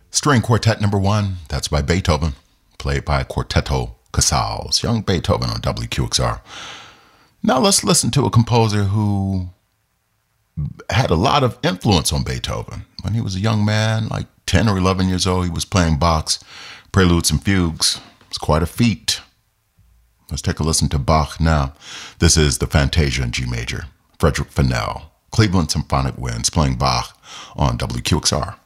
String Quartet Number 1, that's by Beethoven, played by Quartetto Casals, young Beethoven on WQXR. Now let's listen to a composer who had a lot of influence on Beethoven. When he was a young man, like 10 or 11 years old, he was playing Bach's Preludes and Fugues. It's quite a feat. Let's take a listen to Bach now. This is the Fantasia in G major. Frederick Fennell, Cleveland Symphonic Winds, playing Bach on WQXR.